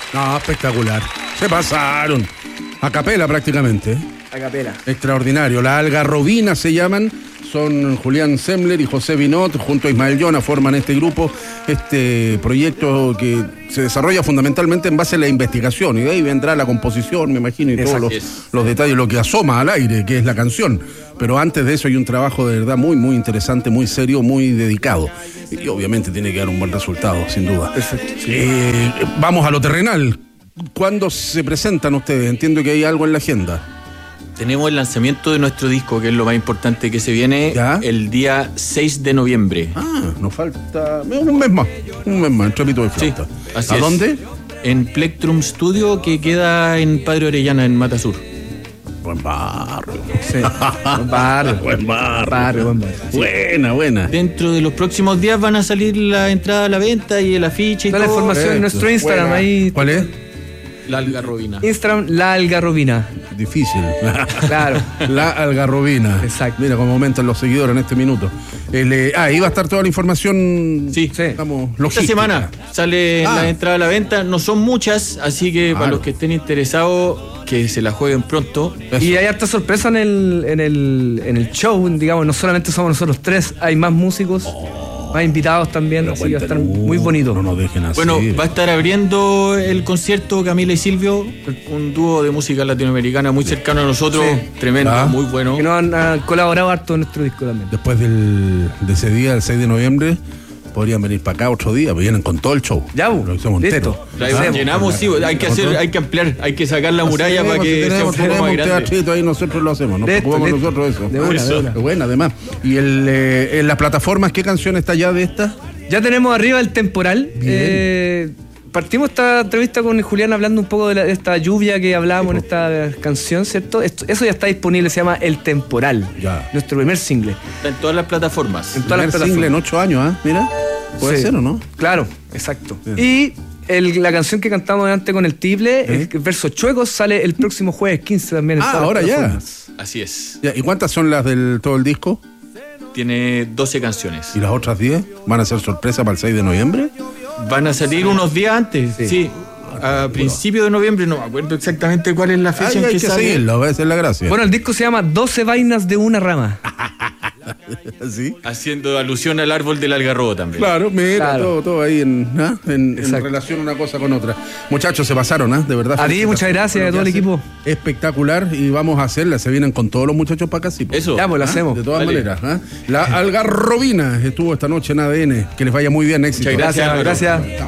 No, espectacular. Se pasaron. A capela prácticamente. A capela. Extraordinario. La Algarrobina se llaman. Son Julián Semler y José Binot, junto a Ismael Llona, forman este grupo, este proyecto que se desarrolla fundamentalmente en base a la investigación, y de ahí vendrá la composición, me imagino, y todos los detalles, lo que asoma al aire, que es la canción. Pero antes de eso hay un trabajo de verdad muy, muy interesante, muy serio, muy dedicado. Y obviamente tiene que dar un buen resultado, sin duda. Perfecto. Vamos a lo terrenal. ¿Cuándo se presentan ustedes? Entiendo que hay algo en la agenda. Tenemos el lanzamiento de nuestro disco, que es lo más importante que se viene, el día 6 de noviembre. Nos falta un mes más, en Trapito de Flauta. Sí, así ¿A dónde? En Plectrum Studio, que queda en Padre Orellana, en Matasur. Buen barrio. Sí. Buen barrio. Buen barrio. Sí. Buena. Dentro de los próximos días van a salir la entrada a la venta y el afiche y toda la información en nuestro Instagram. Ahí. ¿Cuál es? La Algarrobina. Instagram, La Algarrobina. Difícil. Claro. La Algarrobina. Exacto. Mira cómo aumentan los seguidores en este minuto. Iba a estar toda la información. Sí. Digamos, esta logística. semana sale la entrada a la venta. No son muchas, así que para los que estén interesados, que se la jueguen pronto. Eso. Y hay harta sorpresa en el show, digamos, no solamente somos nosotros tres, hay más músicos. Más invitados también, así que va a estar muy bonito. No nos dejen así. Bueno, va a estar abriendo el concierto Camila y Silvio, un dúo de música latinoamericana muy cercano a nosotros, tremendo, muy bueno. Que nos han colaborado harto en nuestro disco también. Después de ese día, el 6 de noviembre, podrían venir para acá otro día, pues vienen con todo el show. Ya, lo hicimos entero. La llenamos, sí, hay que ampliar, hay que sacar la muralla para que sea un poco más grande. Teatrito, ahí nosotros lo hacemos, nos preocupamos nosotros eso. De una. Bueno, además. Y en las plataformas, ¿qué canción está ya de esta? Ya tenemos arriba El Temporal. Partimos esta entrevista con Julián hablando un poco de esta lluvia que hablábamos en esta canción, ¿cierto? Eso ya está disponible, se llama El Temporal. Ya. Nuestro primer single. Está en todas las plataformas. En todas las plataformas. Single en 8 años, Mira. ¿Puede ser o no? Claro, exacto. Bien. Y la canción que cantamos antes con el Tiple, el verso Chuecos, sale el próximo jueves 15 también. Ahora ya. Así es. ¿Y cuántas son las del todo el disco? Tiene 12 canciones. ¿Y las otras 10 van a ser sorpresa para el 6 de noviembre? Van a salir unos días antes, sí. A principios de noviembre, no me acuerdo exactamente cuál es la fecha en que sale. Seguirlo, esa es la gracia. Bueno, el disco se llama 12 vainas de una rama. ¿Sí? Haciendo alusión al árbol del algarrobo también. Claro, mira, todo ahí en relación una cosa con otra. Muchachos, se pasaron, de verdad. A ti, muchas gracias a todo el equipo. Espectacular, y vamos a hacerla, se vienen con todos los muchachos para acá, sí. Eso. Ya, pues lo hacemos. De todas maneras. La Algarrobina estuvo esta noche en ADN. Que les vaya muy bien, éxito. Muchas gracias. Gracias.